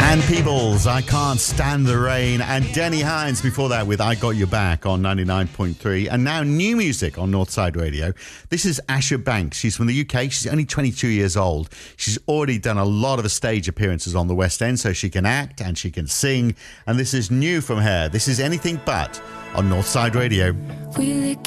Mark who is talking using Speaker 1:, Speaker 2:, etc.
Speaker 1: Ann Peebles, I Can't Stand the Rain, and Denny Hines before that with I Got Your Back on 99.3, and now new music on Northside Radio. This is Asha Banks. She's from the UK. She's only 22 years old. She's already done a lot of stage appearances on the West End, so she can act and she can sing, and this is new from her. This is Anything But on Northside Radio.
Speaker 2: We